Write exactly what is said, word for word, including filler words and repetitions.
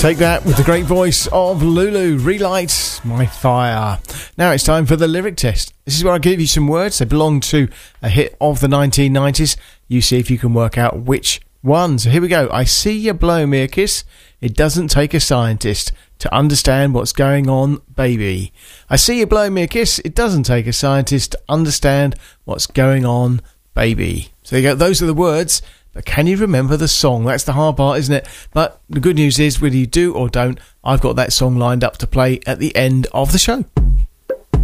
Take that with the great voice of Lulu. Relight my fire. Now it's time for the lyric test. This is where I give you some words. They belong to a hit of the nineteen nineties. You see if you can work out which one. So here we go. I see you blow me a kiss. It doesn't take a scientist to understand what's going on, baby. I see you blow me a kiss. It doesn't take a scientist to understand what's going on, baby. So there you go. Those are the words. But can you remember the song? That's the hard part, isn't it? But the good news is, whether you do or don't, I've got that song lined up to play at the end of the show.